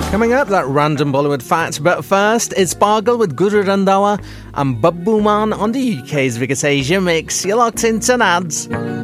Coming up, that random Bollywood fact. But first, it's Pagal with Guru Randhawa and Babbu Maan on the UK's Biggest Asia Mix. You're locked into Nads.